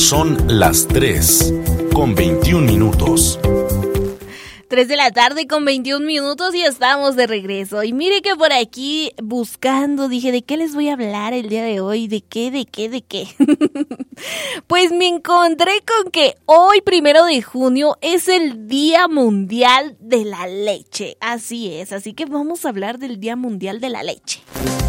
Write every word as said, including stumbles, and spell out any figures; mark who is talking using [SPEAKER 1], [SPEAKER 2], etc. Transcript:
[SPEAKER 1] Son las tres con veintiún minutos.
[SPEAKER 2] tres de la tarde con veintiún minutos y estamos de regreso. Y mire que por aquí buscando, dije, ¿de qué les voy a hablar el día de hoy? ¿De qué, de qué, de qué? Pues me encontré con que hoy, primero de junio, es el Día Mundial de la Leche. Así es, así que vamos a hablar del Día Mundial de la Leche.